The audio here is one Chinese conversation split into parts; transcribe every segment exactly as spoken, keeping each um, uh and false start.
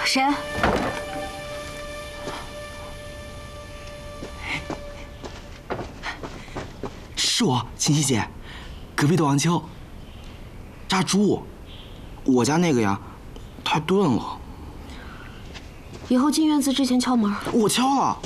谁？ 是我，琴琪姐，隔壁的王秋。炸猪，我家那个呀，太钝了。 以后进院子之前敲门。 我敲了。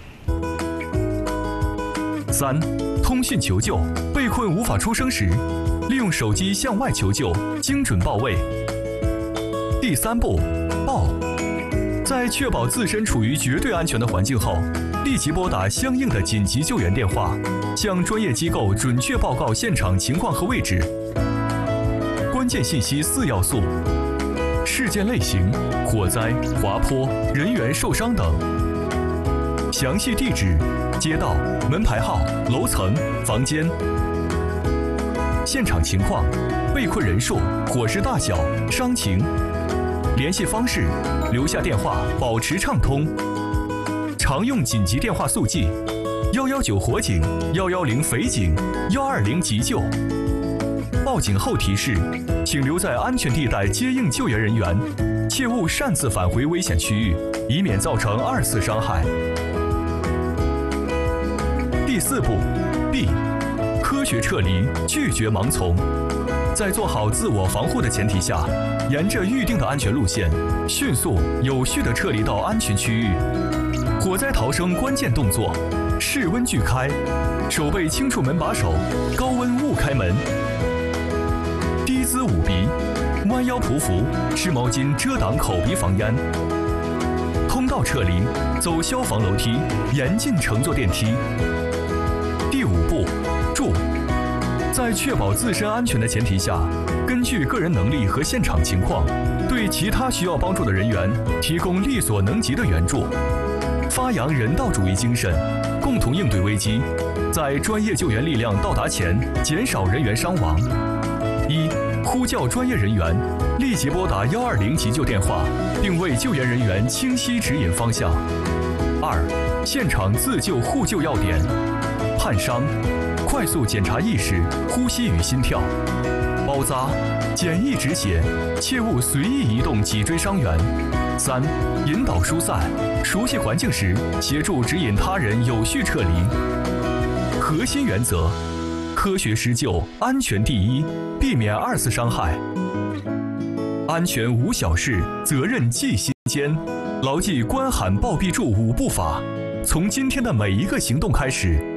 三，通讯求救，被困无法出声时，利用手机向外求救，精准报位。第三步，报。在确保自身处于绝对安全的环境后，立即拨打相应的紧急救援电话，向专业机构准确报告现场情况和位置。关键信息四要素：事件类型、火灾、滑坡、人员受伤等；详细地址、街道、门牌号、楼层、房间；现场情况、被困人数、火势大小、伤情；联系方式，留下电话，保持畅通。常用紧急电话速记：一一九火警、一一零匪警、一二零急救。报警后提示，请留在安全地带接应救援人员，切勿擅自返回危险区域，以免造成二次伤害。第四步 ，B， 科学撤离，拒绝盲从。在做好自我防护的前提下，沿着预定的安全路线，迅速有序地撤离到安全区域。火灾逃生关键动作：室温拒开，手背轻触门把手，高温勿开门。低姿捂鼻，弯腰匍匐，湿毛巾遮挡口鼻防烟。通道撤离，走消防楼梯，严禁乘坐电梯。第五步，助。在确保自身安全的前提下，根据个人能力和现场情况，对其他需要帮助的人员提供力所能及的援助。发扬人道主义精神，共同应对危机，在专业救援力量到达前，减少人员伤亡。一、呼叫专业人员，立即拨打一二零急救电话，并为救援人员清晰指引方向。二、现场自救互救要点：焊伤，快速检查意识、呼吸与心跳；包扎，简易止血，切勿随意移动脊椎伤员。三、引导疏散，熟悉环境时，协助指引他人有序撤离。核心原则：科学施救，安全第一，避免二次伤害。安全无小事，责任记心间。牢记关喊报必助五步法，从今天的每一个行动开始，